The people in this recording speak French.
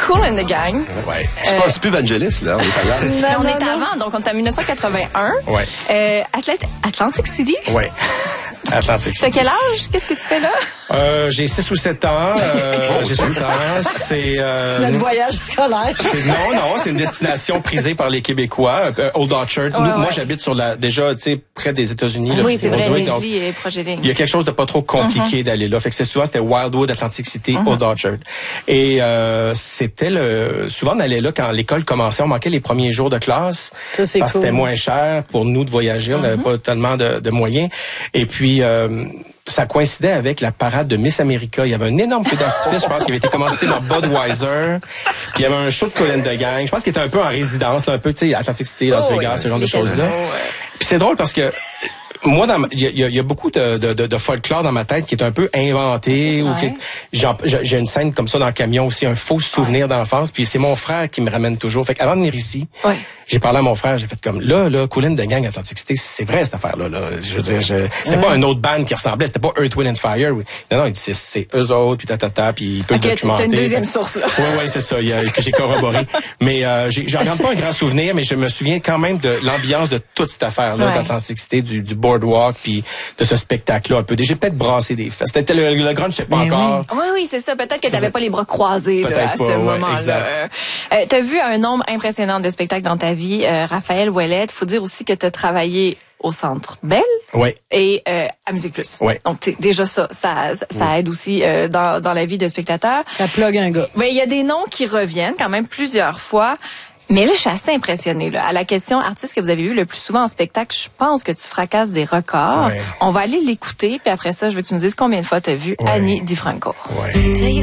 Kool and the Gang. Ouais. C'est plus Vangelis, là. On est on est avant, donc on est en 1981. Ouais. Atlantic City. Ouais. Atlantic City. T'as quel âge? Qu'est-ce que tu fais là? J'ai 6 ou 7 ans. J'ai 7 ans. C'est notre voyage scolaire. Non, c'est une destination prisée par les Québécois. Old Orchard. Moi, j'habite déjà, tu sais, près des États-Unis. Oui, c'est vrai. Donc, et Projet Ligne. il y a quelque chose de pas trop compliqué d'aller là. Fait que c'était Wildwood, Atlantic City, Old Orchard. Et c'était souvent on allait là quand l'école commençait. On manquait les premiers jours de classe. Ça, c'est parce que c'était moins cher pour nous de voyager. On n'avait pas tellement de moyens. Et puis ça coïncidait avec la parade de Miss America. Il y avait un énorme feu d'artifice, je pense, qui avait été commandité par Budweiser. Puis il y avait un show de Kool and the Gang. Je pense qu'il était un peu en résidence, là, un peu, tu sais, Atlantic City, Las Vegas, ce genre de choses-là. Puis c'est drôle parce que moi, il y a beaucoup de folklore dans ma tête qui est un peu inventé. Ou j'ai une scène comme ça dans le camion aussi, un faux souvenir d'enfance. Puis c'est mon frère qui me ramène toujours. Fait qu'avant de venir ici, j'ai parlé à mon frère, j'ai fait comme là, Kool and the Gang, Atlantic City, c'est vrai cette affaire-là. Je veux dire, c'était pas un autre band qui ressemblait, c'était pas Earth, Wind and Fire. Non, il dit c'est eux autres, puis puis il peut le documenter. T'as une deuxième source là. Oui, c'est ça, que j'ai corroboré. Mais j'en garde pas un grand souvenir, mais je me souviens quand même de l'ambiance de toute cette affaire-là d'Atlantic City, du boardwalk, puis de ce spectacle-là un peu. J'ai peut-être brassé des fesses. C'était le grunge, je sais pas encore. Oui, c'est ça. Peut-être que t'avais pas les bras croisés là, à ce moment-là. T'as vu un nombre impressionnant de spectacles dans ta vie, Raphaël Ouellette. Faut dire aussi que t'as travaillé au Centre Bell et à Musique Plus. Donc déjà ça aide aussi dans la vie de spectateur. Ça plug un gars. Mais il y a des noms qui reviennent quand même plusieurs fois. Mais là, je suis assez impressionnée. À la question artiste que vous avez vu le plus souvent en spectacle, je pense que tu fracasses des records. On va aller l'écouter, puis après ça, je veux que tu nous dises combien de fois tu as vu Annie DiFranco.